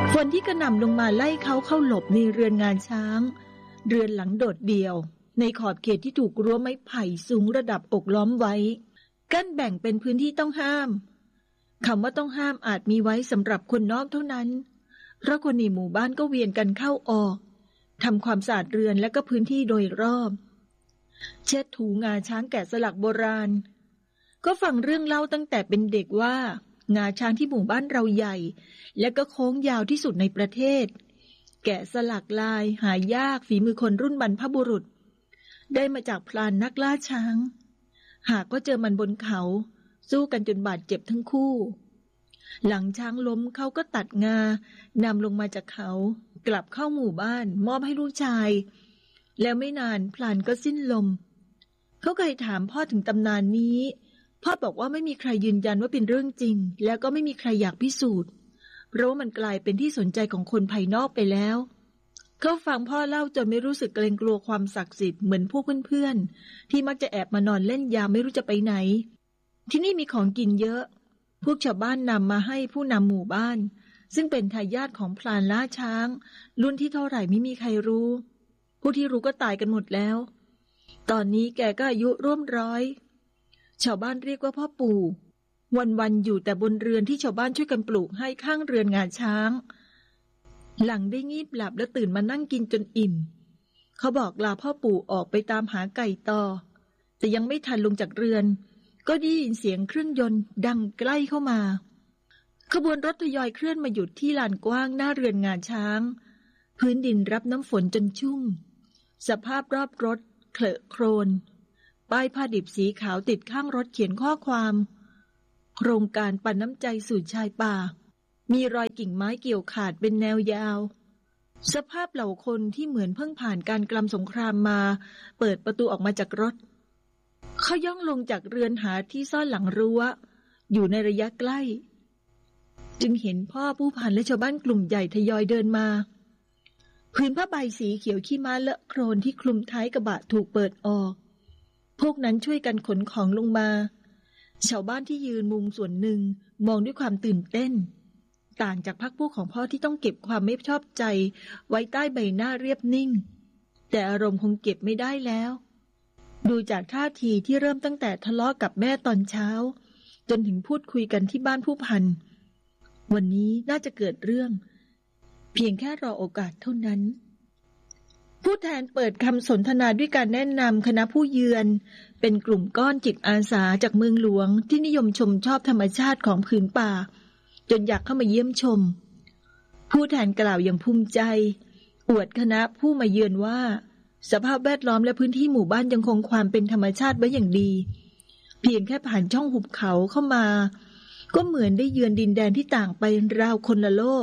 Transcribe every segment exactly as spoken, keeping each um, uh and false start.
ฝนที่กระหน่ำลงมาไล่เขาเข้าหลบในเรือนงานช้างเรือนหลังโดดเดี่ยวในขอบเขตที่ถูกรั้วไม้ไผ่สูงระดับอกล้อมไว้กั้นแบ่งเป็นพื้นที่ต้องห้ามคำว่าต้องห้ามอาจมีไว้สำหรับคนนอกเท่านั้นเพราะคนในหมู่บ้านก็เวียนกันเข้าออกทำความสะอาดเรือนและก็พื้นที่โดยรอบเช็ดถูงาช้างแกะสลักโบราณก็ฟังเรื่องเล่าตั้งแต่เป็นเด็กว่างาช้างที่หมู่บ้านเราใหญ่และก็โค้งยาวที่สุดในประเทศแกะสลักลายหายากฝีมือคนรุ่นบรรพบุรุษได้มาจากพรานนักล่าช้างหากก็เจอมันบนเขาสู้กันจนบาดเจ็บทั้งคู่หลังช้างล้มเขาก็ตัดงานำลงมาจากเขากลับเข้าหมู่บ้านมอบให้ลูกชายแล้วไม่นานพลานก็สิ้นลมเขาเคยถามพ่อถึงตำนานนี้พ่อบอกว่าไม่มีใครยืนยันว่าเป็นเรื่องจริงแล้วก็ไม่มีใครอยากพิสูจน์เพราะมันกลายเป็นที่สนใจของคนภายนอกไปแล้วเขาฟังพ่อเล่าจนไม่รู้สึกเกรงกลัวความศักดิ์สิทธิ์เหมือนพวกเพื่อนๆที่มักจะแอบมานอนเล่นยามไม่รู้จะไปไหนที่นี่มีของกินเยอะพวกชาวบ้านนำมาให้ผู้นำหมู่บ้านซึ่งเป็นทายาทของพลานล่าช้างรุ่นที่เท่าไหร่ไม่มีใครรู้ผู้ที่รู้ก็ตายกันหมดแล้วตอนนี้แกก็อายุร่วมร้อยชาวบ้านเรียกว่าพ่อปู่วันๆอยู่แต่บนเรือนที่ชาวบ้านช่วยกันปลูกให้ข้างเรือนงาช้างหลังได้งีบหลับแล้วตื่นมานั่งกินจนอิ่มเขาบอกลาพ่อปู่ออกไปตามหาไก่ต่อแต่ยังไม่ทันลงจากเรือนก็ได้ยินเสียงเครื่องยนต์ดังใกล้เข้ามาขบวนรถทยอยเคลื่อนมาหยุดที่ลานกว้างหน้าเรือนงาช้างพื้นดินรับน้ำฝนจนชุ่มสภาพรอบรถเคลอะโคลนป้ายผ้าดิบสีขาวติดข้างรถเขียนข้อความโครงการปันน้ำใจสู่ชายป่ามีรอยกิ่งไม้เกี่ยวขาดเป็นแนวยาวสภาพเหล่าคนที่เหมือนเพิ่งผ่านการกลำสงครามมาเปิดประตูออกมาจากรถเขาย่องลงจากเรือนหาที่ซ่อนหลังรั้วอยู่ในระยะใกล้จึงเห็นพ่อผู้พันและชาวบ้านกลุ่มใหญ่ทยอยเดินมาผืนผ้าใบสีเขียวขี้ม้าเลอะโคลนที่คลุมท้ายกระบะถูกเปิดออกพวกนั้นช่วยกันขนของลงมาชาวบ้านที่ยืนมุงส่วนหนึ่งมองด้วยความตื่นเต้นต่างจากพรรคพวกของพ่อที่ต้องเก็บความไม่ชอบใจไว้ใต้ใบหน้าเรียบนิ่งแต่อารมณ์คงเก็บไม่ได้แล้วดูจากท่าทีที่เริ่มตั้งแต่ทะเลาะกับแม่ตอนเช้าจนถึงพูดคุยกันที่บ้านผู้พันวันนี้น่าจะเกิดเรื่องเพียงแค่รอโอกาสเท่านั้นผู้แทนเปิดคำสนทนาด้วยการแนะนำคณะผู้เยือนเป็นกลุ่มก้อนจิตอาสาจากเมืองหลวงที่นิยมชมชอบธรรมชาติของผืนป่าจนอยากเข้ามาเยี่ยมชมผู้แทนกล่าวอย่างภูมิใจอวดคณะผู้มาเยือนว่าสภาพแวดล้อมและพื้นที่หมู่บ้านยังคงความเป็นธรรมชาติไว้อย่างดีเพียงแค่ผ่านช่องหุบเขาเข้ามาก็เหมือนได้เยือนดินแดนที่ต่างไปราวคนละโลก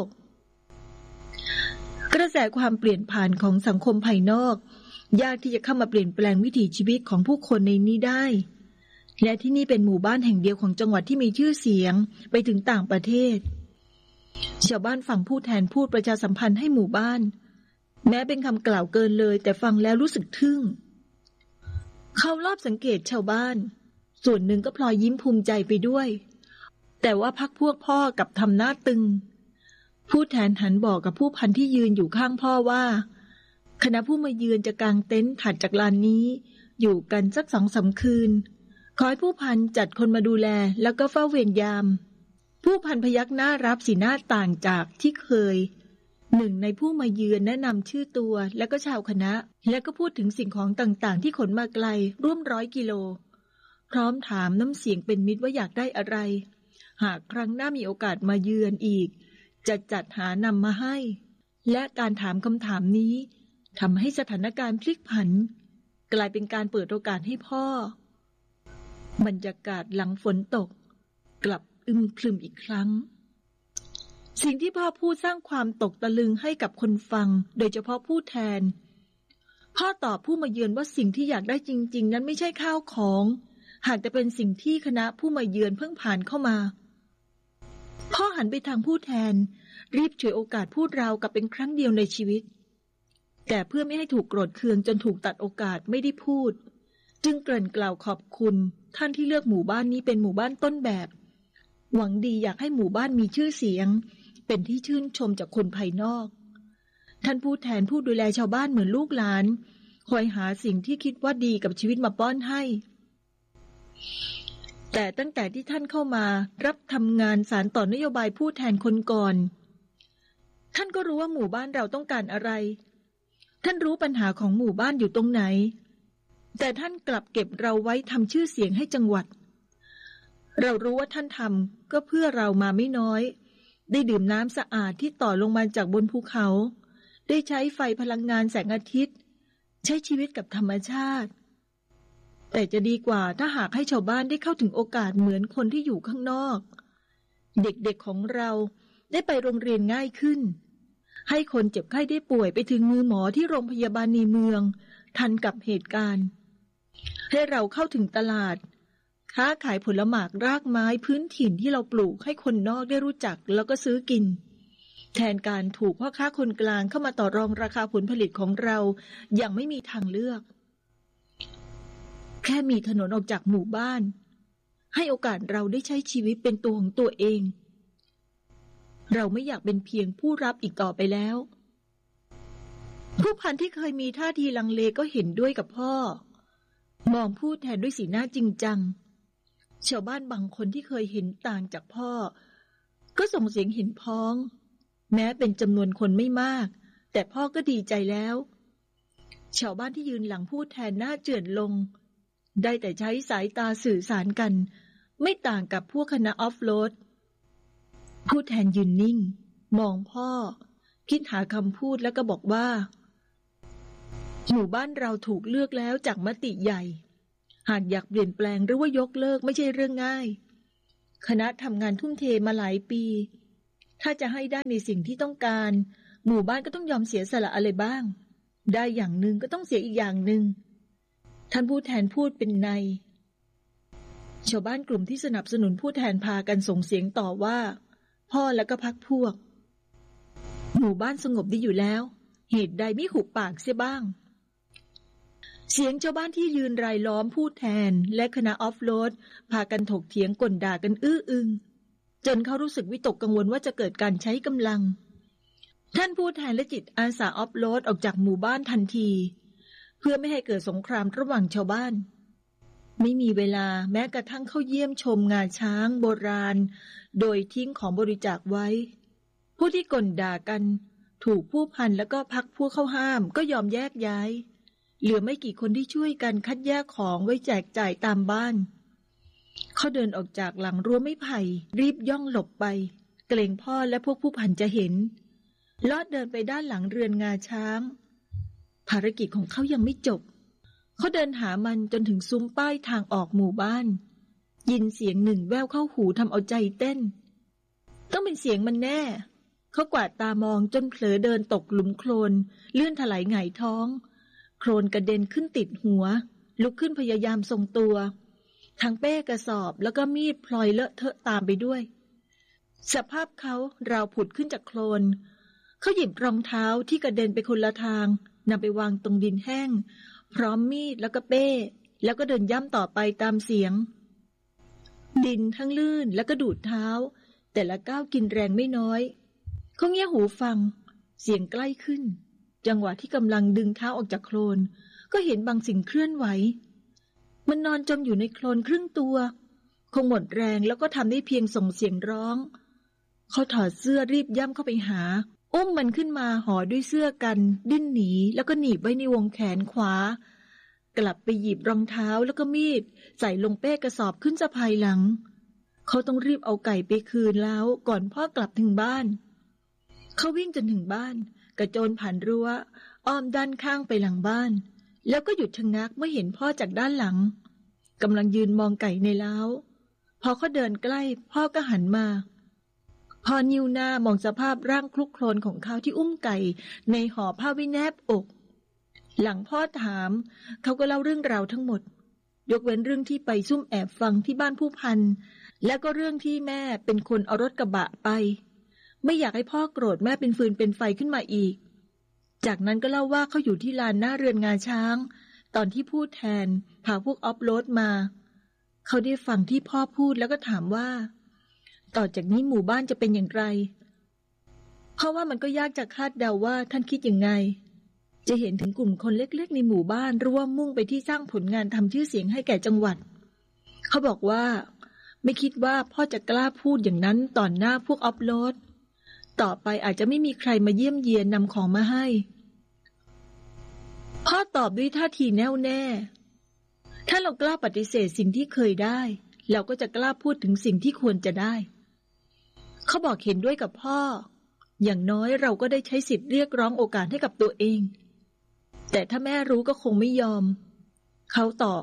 กระแสความเปลี่ยนผ่านของสังคมภายนอกยากที่จะเข้ามาเปลี่ยนแปลงวิถีชีวิตของผู้คนในนี้ได้และที่นี่เป็นหมู่บ้านแห่งเดียวของจังหวัดที่มีชื่อเสียงไปถึงต่างประเทศชาวบ้านฟังผู้แทนพูดประชาสัมพันธ์ให้หมู่บ้านแม้เป็นคำกล่าวเกินเลยแต่ฟังแล้วรู้สึกทึ่งเขารอบสังเกตชาวบ้านส่วนหนึ่งก็พลอยยิ้มภูมิใจไปด้วยแต่ว่าพรรคพวกพ่อกับทำหน้าตึงผู้แทนหันบอกกับผู้พันที่ยืนอยู่ข้างพ่อว่าคณะผู้มาเยือนจะกางเต็นท์ถัดจากลานนี้อยู่กันสักสองสามคืนขอให้ผู้พันจัดคนมาดูแลแล้วก็เฝ้าเวรยามผู้พันพยักหน้ารับสีหน้าต่างจากที่เคยหนึ่งในผู้มาเยือนแนะนำชื่อตัวแล้วก็ชาวคณะและก็พูดถึงสิ่งของต่างๆที่ขนมาไกลร่วมร้อยกิโลพร้อมถามน้ำเสียงเป็นมิตรว่าอยากได้อะไรหากครั้งหน้ามีโอกาสมาเยือนอีกจะจัดหานำมาให้และการถามคำถามนี้ทำให้สถานการณ์พลิกผันกลายเป็นการเปิดโอกาสให้พ่อบรรยากาศหลังฝนตกกลับอึมครึมอีกครั้งสิ่งที่พ่อพูดสร้างความตกตะลึงให้กับคนฟังโดยเฉพาะผู้แทนพ่อตอบผู้มาเยือนว่าสิ่งที่อยากได้จริงๆนั้นไม่ใช่ข้าวของหากจะเป็นสิ่งที่คณะผู้มาเยือนเพิ่งผ่านเข้ามาพ่อหันไปทางผู้แทนรีบฉวยโอกาสพูดราวกับเป็นครั้งเดียวในชีวิตแต่เพื่อไม่ให้ถูกโกรธเคืองจนถูกตัดโอกาสไม่ได้พูดจึงเกริ่นกล่าวขอบคุณท่านที่เลือกหมู่บ้านนี้เป็นหมู่บ้านต้นแบบหวังดีอยากให้หมู่บ้านมีชื่อเสียงเป็นที่ชื่นชมจากคนภายนอกท่านผู้แทนผู้ดูแลชาวบ้านเหมือนลูกหลานคอยหาสิ่งที่คิดว่าดีกับชีวิตมาป้อนให้แต่ตั้งแต่ที่ท่านเข้ามารับทำงานสานต่อนโยบายผู้แทนคนก่อนท่านก็รู้ว่าหมู่บ้านเราต้องการอะไรท่านรู้ปัญหาของหมู่บ้านอยู่ตรงไหนแต่ท่านกลับเก็บเราไว้ทำชื่อเสียงให้จังหวัดเรารู้ว่าท่านทำก็เพื่อเรามาไม่น้อยได้ดื่มน้ำสะอาดที่ต่อลงมาจากบนภูเขาได้ใช้ไฟพลังงานแสงอาทิตย์ใช้ชีวิตกับธรรมชาติแต่จะดีกว่าถ้าหากให้ชาวบ้านได้เข้าถึงโอกาสเหมือนคนที่อยู่ข้างนอกเด็กๆของเราได้ไปโรงเรียนง่ายขึ้นให้คนเจ็บไข้ได้ป่วยไปถึงมือหมอที่โรงพยาบาลในเมืองทันกับเหตุการณ์ให้เราเข้าถึงตลาดค้าขายผลหมากรากไม้พื้นถิ่นที่เราปลูกให้คนนอกได้รู้จักแล้วก็ซื้อกินแทนการถูกพ่อค้าคนกลางเข้ามาต่อรองราคาผลผลิตของเราอย่างไม่มีทางเลือกแค่มีถนนออกจากหมู่บ้านให้โอกาสเราได้ใช้ชีวิตเป็นตัวของตัวเองเราไม่อยากเป็นเพียงผู้รับอีกต่อไปแล้วผู้พันที่เคยมีท่าทีลังเลก็เห็นด้วยกับพ่อมองผู้แทนด้วยสีหน้าจริงจังชาวบ้านบางคนที่เคยเห็นต่างจากพ่อก็ส่งเสียงเห็นพ้องแม้เป็นจำนวนคนไม่มากแต่พ่อก็ดีใจแล้วชาวบ้านที่ยืนหลังผู้แทนหน้าเจือนลงได้แต่ใช้สายตาสื่อสารกันไม่ต่างกับพวกคณะออฟโรดผู้แทนยืนนิ่งมองพ่อคิดหาคำพูดแล้วก็บอกว่าหมู่บ้านเราถูกเลือกแล้วจากมติใหญ่หากอยากเปลี่ยนแปลงหรือว่ายกเลิกไม่ใช่เรื่องง่ายคณะทำงานทุ่มเทมาหลายปีถ้าจะให้ได้ในสิ่งที่ต้องการหมู่บ้านก็ต้องยอมเสียสละอะไรบ้างได้อย่างหนึ่งก็ต้องเสียอีกอย่างหนึ่งท่านผู้แทนพูดเป็นในชาวบ้านกลุ่มที่สนับสนุนผู้แทนพากันส่งเสียงต่อว่าพ่อแล้วก็พรรคพวกหมู่บ้านสงบดีอยู่แล้วเหตุใดไม่หุบปากเสียบ้างเสียงชาวบ้านที่ยืนรายล้อมผู้แทนและคณะออฟโรดพากันถกเถียงก่นด่ากันอื้ออึงจนเขารู้สึกวิตกกังวลว่าจะเกิดการใช้กำลังท่านผู้แทนและจิตอาสาออฟโรดออกจากหมู่บ้านทันทีเพื่อไม่ให้เกิดสงครามระหว่างชาวบ้านไม่มีเวลาแม้กระทั่งเข้าเยี่ยมชมงาช้างโบราณโดยทิ้งของบริจาคไว้ผู้ที่ก่นด่ากันถูกผู้พันแล้วก็พรรคพวกเข้าห้ามก็ยอมแยกย้ายเหลือไม่กี่คนที่ช่วยกันคัดแยกของไว้แจกจ่ายตามบ้านเขาเดินออกจากหลังรั้วไม้ไผ่รีบย่องหลบไปเกรงพ่อและพวกผู้พันจะเห็นลอดเดินไปด้านหลังเรือนงาช้างภารกิจของเขายังไม่จบเขาเดินหามันจนถึงซุ้มป้ายทางออกหมู่บ้านยินเสียงหนึ่งแว่วเข้าหูทำเอาใจเต้นต้องเป็นเสียงมันแน่เขากวาดตามองจนเผลอเดินตกหลุมโคลนเลื่อนถลายหงายท้องโคลนกระเด็นขึ้นติดหัวลุกขึ้นพยายามทรงตัวทั้งเป้กระสอบแล้วก็มีดพลอยเลอะเทอะตามไปด้วยสภาพเขาราวผุดขึ้นจากโคลนเขาหยิบรองเท้าที่กระเด็นไปคนละทางนำไปวางตรงดินแห้งพร้อมมีดแล้วก็เป้แล้วก็เดินย่ำต่อไปตามเสียงดินทั้งลื่นแล้วก็ดูดเท้าแต่ละก้าวกินแรงไม่น้อยเขาเงี่ยหูฟังเสียงใกล้ขึ้นจังหวะที่กำลังดึงเท้าออกจากโคลนก็เห็นบางสิ่งเคลื่อนไหวมันนอนจมอยู่ในโคลนครึ่งตัวคงหมดแรงแล้วก็ทำได้เพียงส่งเสียงร้องเขาถอดเสื้อรีบย่ำเข้าไปหาอุ้มมันขึ้นมาห่อด้วยเสื้อกันดิ้นหนีแล้วก็หนีบไว้ในวงแขนขวากลับไปหยิบรองเท้าแล้วก็มีดใส่ลงเป้กระสอบขึ้นสะพายหลังเขาต้องรีบเอาไก่ไปคืนแล้วก่อนพ่อกลับถึงบ้านเขาวิ่งจนถึงบ้านกระโจนผ่านรั้วอ้อมด้านข้างไปหลังบ้านแล้วก็หยุดชะงักเมื่อเห็นพ่อจากด้านหลังกำลังยืนมองไก่ในเล้าพอเขาเดินใกล้พ่อก็หันมาพอนิ้วหน้ามองสภาพร่างคลุกโคลนของเขาที่อุ้มไก่ในห่อผ้าไว้แนบอกหลังพ่อถามเขาก็เล่าเรื่องราวทั้งหมดยกเว้นเรื่องที่ไปซุ่มแอบฟังที่บ้านผู้พันและก็เรื่องที่แม่เป็นคนเอารถกระบะไปไม่อยากให้พ่อโกรธแม่เป็นฟืนเป็นไฟขึ้นมาอีกจากนั้นก็เล่าว่าเขาอยู่ที่ลานหน้าเรือนงาช้างตอนที่พูดแทนพาพวกออฟโรดมาเขาได้ฟังที่พ่อพูดแล้วก็ถามว่าต่อจากนี้หมู่บ้านจะเป็นอย่างไรเพราะว่ามันก็ยากจะคาดเดาว่าท่านคิดยังไงจะเห็นถึงกลุ่มคนเล็กๆในหมู่บ้านร่วมมุ่งไปที่สร้างผลงานทำชื่อเสียงให้แก่จังหวัดเขาบอกว่าไม่คิดว่าพ่อจะกล้าพูดอย่างนั้นต่อหน้าพวกออฟโรดต่อไปอาจจะไม่มีใครมาเยี่ยมเยียนนำของมาให้พ่อตอบด้วยท่าทีแน่วแน่ถ้าเรากล้าปฏิเสธสิ่งที่เคยได้เราก็จะกล้าพูดถึงสิ่งที่ควรจะได้เขาบอกเห็นด้วยกับพ่ออย่างน้อยเราก็ได้ใช้สิทธิ์เรียกร้องโอกาสให้กับตัวเองแต่ถ้าแม่รู้ก็คงไม่ยอมเขาตอบ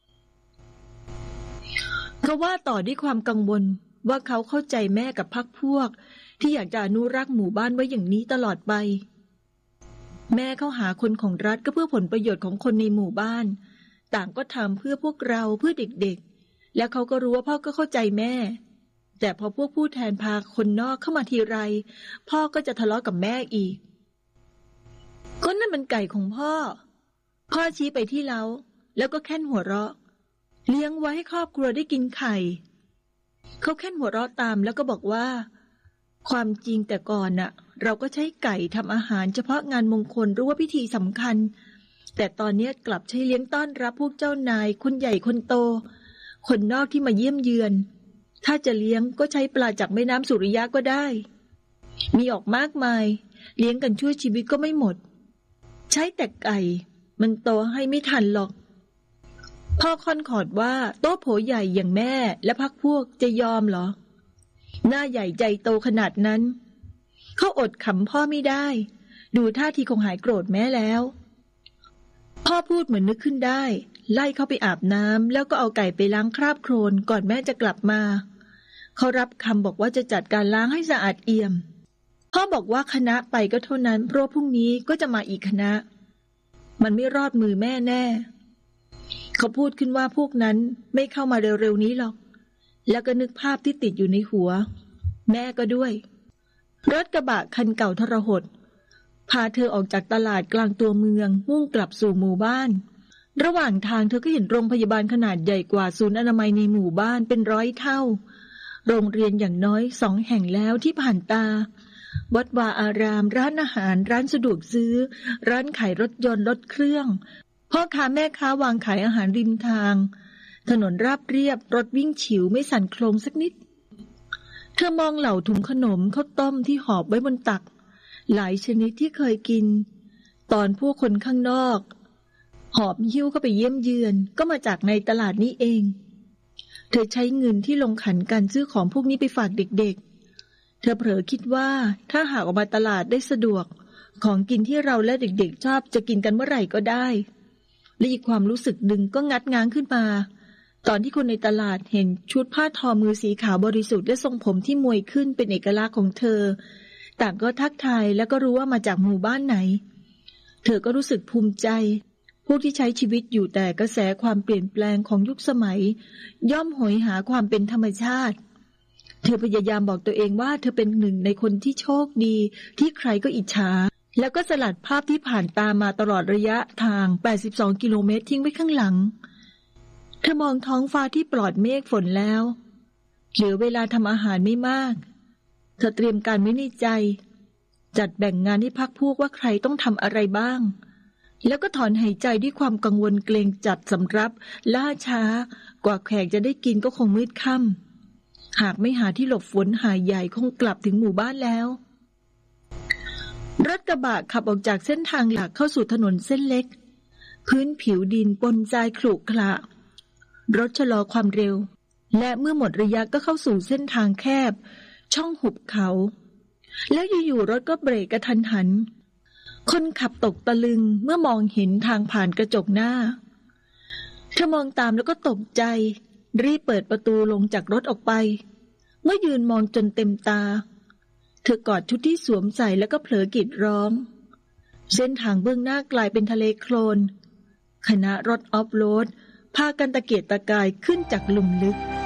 เขาว่าต่อด้วยความกังวลว่าเขาเข้าใจแม่กับพรรคพวกที่อยากจะอนุรักษ์หมู่บ้านไว้อย่างนี้ตลอดไปแม่เข้าหาคนของรัฐก็เพื่อผลประโยชน์ของคนในหมู่บ้านต่างก็ทำเพื่อพวกเราเพื่อเด็กๆแล้วเขาก็รู้ว่าพ่อก็เข้าใจแม่แต่พอพวกผู้แทนพาคนนอกเข้ามาทีไรพ่อก็จะทะเลาะกับแม่อีกก็นั่นมันไก่ของพ่อพ่อชี้ไปที่เล้าแล้วก็แค่นหัวเราะเลี้ยงไว้ให้ครอบครัวได้กินไข่เขาแค่นหัวเราะตามแล้วก็บอกว่าความจริงแต่ก่อนน่ะเราก็ใช้ไก่ทำอาหารเฉพาะงานมงคลหรือว่าพิธีสำคัญแต่ตอนนี้กลับใช้เลี้ยงต้อนรับพวกเจ้านายคนใหญ่คนโตคนนอกที่มาเยี่ยมเยือนถ้าจะเลี้ยงก็ใช้ปลาจากแม่น้ำสุริยะก็ได้มีออกมากมายเลี้ยงกันชั่วชีวิตก็ไม่หมดใช้แต่ไก่มันโตให้ไม่ทันหรอกพ่อค่อนขอดว่าโต๊ะโผใหญ่อย่างแม่และพรรคพวกจะยอมเหรอหน้าใหญ่ใจโตขนาดนั้นเขาอดขำพ่อไม่ได้ดูท่าทีคงหายโกรธแม่แล้วพ่อพูดเหมือนนึกขึ้นได้ไล่เข้าไปอาบน้ำแล้วก็เอาไก่ไปล้างคราบโคลนก่อนแม่จะกลับมาเขารับคำบอกว่าจะจัดการล้างให้สะอาดเอี่ยมพ่อบอกว่าคณะไปก็เท่านั้นเพราะพรุ่งนี้ก็จะมาอีกคณะมันไม่รอดมือแม่แน่เขาพูดขึ้นว่าพวกนั้นไม่เข้ามาเร็วๆนี้หรอกแล้วก็นึกภาพที่ติดอยู่ในหัวแม่ก็ด้วยรถกระบะคันเก่าทรหดพาเธอออกจากตลาดกลางตัวเมืองมุ่งกลับสู่หมู่บ้านระหว่างทางเธอก็เห็นโรงพยาบาลขนาดใหญ่กว่าศูนย์อนามัยในหมู่บ้านเป็นร้อยเท่าโรงเรียนอย่างน้อยสองแห่งแล้วที่ผ่านตาวัดวาอารามร้านอาหารร้านสะดวกซื้อร้านขายรถยนต์รถเครื่องพ่อค้าแม่ค้าวางขายอาหารริมทางถนนราบเรียบรถวิ่งฉิวไม่สั่นโคลงสักนิดเธอมองเหล่าถุงขนมข้าวต้มที่หอบไว้บนตักหลายชนิดที่เคยกินตอนพวกคนข้างนอกหอบหิ้วเข้าไปเยี่ยมเยือนก็มาจากในตลาดนี้เองเธอใช้เงินที่ลงขันการซื้อของพวกนี้ไปฝากเด็กๆเธอเผลอคิดว่าถ้าหากออกมาตลาดได้สะดวกของกินที่เราและเด็กๆชอบจะกินกันเมื่อไหร่ก็ได้และอีกความรู้สึกหนึ่งก็งัดง้างขึ้นมาตอนที่คนในตลาดเห็นชุดผ้าทอมือสีขาวบริสุทธิ์และทรงผมที่มวยขึ้นเป็นเอกลักษณ์ของเธอต่างก็ทักทายแล้วก็รู้ว่ามาจากหมู่บ้านไหนเธอก็รู้สึกภูมิใจพวกที่ใช้ชีวิตอยู่แต่กระแสความเปลี่ยนแปลงของยุคสมัยย่อมโหยหาความเป็นธรรมชาติเธอพยายามบอกตัวเองว่าเธอเป็นหนึ่งในคนที่โชคดีที่ใครก็อิจฉาแล้วก็สลัดภาพที่ผ่านตามาตลอดระยะทางแปดสิบสองกิโลเมตรทิ้งไว้ข้างหลังเธอมองท้องฟ้าที่ปลอดเมฆฝนแล้วเหลือเวลาทำอาหารไม่มากเธอเตรียมการไว้ในใจจัดแบ่งงานให้พรรคพวกว่าใครต้องทำอะไรบ้างแล้วก็ถอนหายใจด้วยความกังวลเกรงจัดสำรับล่าช้ากว่าแขกจะได้กินก็คงมืดค่ำหากไม่หาที่หลบฝนหายใหญ่คงกลับถึงหมู่บ้านแล้วรถกระบะขับออกจากเส้นทางหลักเข้าสู่ถนนเส้นเล็กพื้นผิวดินปนทรายขรุขระรถชะลอความเร็วและเมื่อหมดระยะก็เข้าสู่เส้นทางแคบช่องหุบเขาแล้วอยู่ๆรถก็เบรกกระทันหันคนขับตกตะลึงเมื่อมองเห็นทางผ่านกระจกหน้าเธอมองตามแล้วก็ตกใจรีบเปิดประตูลงจากรถออกไปเมื่อยืนมองจนเต็มตาเธอกอดชุดที่สวมใส่แล้วก็เผลอกรีดร้องเส้นทางเบื้องหน้ากลายเป็นทะเลโคลนคณะรถออฟโรดพากันตะเกียกตะกายขึ้นจากหลุมลึก